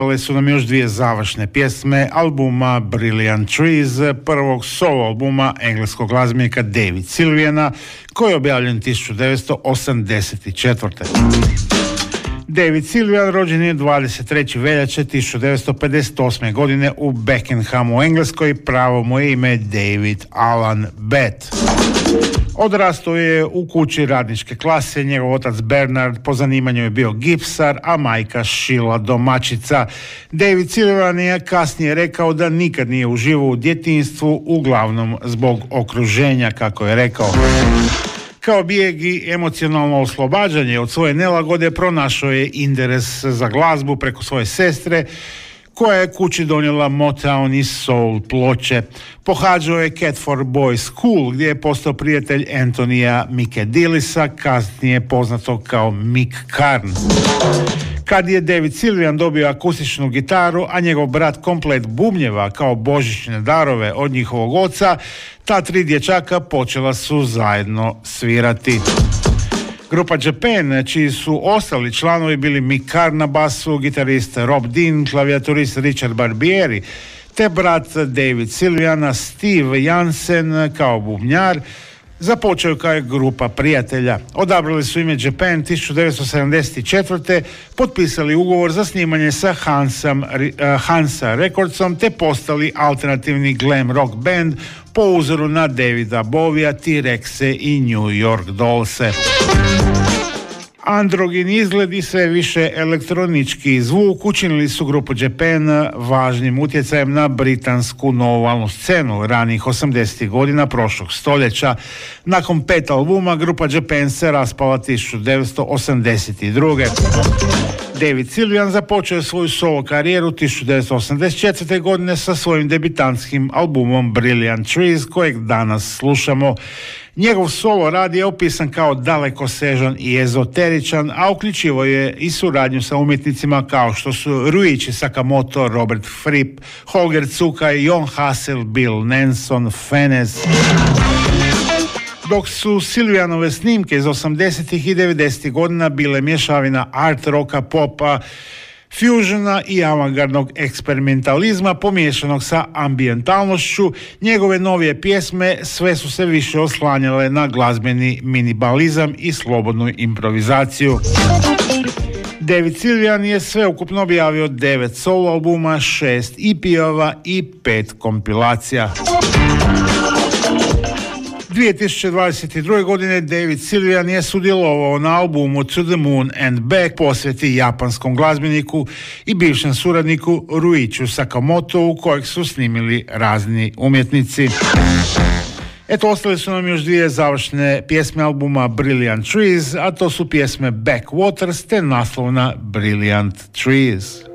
Ostale su nam još dvije završne pjesme albuma Brilliant Trees, prvog solo albuma engleskog glazbenika David Sylviana, koji je objavljen 1984. David Sylvian rođen je 23. veljače 1958. godine u Beckenhamu u Engleskoj, pravo mu je ime David Alan Bett. Odrastao je u kući radničke klase, njegov otac Bernard po zanimanju je bio gipsar, a majka Sheila domaćica. David Sylvian je kasnije rekao da nikad nije uživao u djetinjstvu, uglavnom zbog okruženja, kako je rekao. Kao bijeg i emocionalno oslobađanje od svoje nelagode pronašao je interes za glazbu preko svoje sestre, koja je kući donijela Motown i soul ploče. Pohađao je Catford Boys School, gdje je postao prijatelj Antonija Mikedilisa, kasnije poznatog kao Mick Karn. Kad je David Sylvian dobio akustičnu gitaru, a njegov brat komplet bubnjeva kao božićne darove od njihovog oca, ta tri dječaka počela su zajedno svirati. Grupa Japan, čiji su ostali članovi bili Mick Karn na basu, gitarist Rob Dean, klavijaturist Richard Barbieri, te brat David Sylviana Steve Jansen kao bubnjar, započeo kao grupa prijatelja. Odabrali su ime Japan 1974. potpisali ugovor za snimanje sa Hansa Recordsom te postali alternativni glam rock band po uzoru na Davida Bovija, T-Rexe i New York Dollse. Androgin izgled i sve više elektronički zvuk učinili su grupu Japan važnim utjecajem na britansku novovalnu scenu ranih 80. godina prošlog stoljeća. Nakon 5 albuma grupa Japan se raspala 1982. David Sylvian započeo je svoju solo karijeru 1984. godine sa svojim debitantskim albumom Brilliant Trees, kojeg danas slušamo. Njegov solo rad je opisan kao dalekosežan i ezoteričan, a uključivo je i suradnju sa umjetnicima kao što su Ryuichi Sakamoto, Robert Fripp, Holger Cukai, Jon Hassel, Bill Nanson, Fenez. Dok su Sylvianove snimke iz 80. i 90. godina bile mješavina art rocka, popa, fusiona i avangardnog eksperimentalizma pomiješanog sa ambijentalnošću, njegove novije pjesme sve su se više oslanjale na glazbeni minimalizam i slobodnu improvizaciju. David Sylvian je sveukupno objavio 9 solo albuma, 6 EP-ova i 5 kompilacija. 2022. godine David Sylvian je sudjelovao na albumu To the Moon and Back, posveti japanskom glazbeniku i bivšem suradniku Ryuichiu Sakamotou, kojeg su snimili razni umjetnici. Eto, ostale su nam još dvije završne pjesme albuma Brilliant Trees, a to su pjesme Backwaters te naslovna Brilliant Trees.